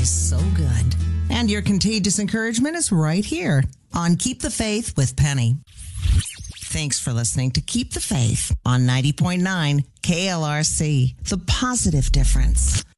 is so good. And your contagious encouragement is right here on Keep the Faith with Penny. Thanks for listening to Keep the Faith on 90.9 KLRC, The Positive Difference.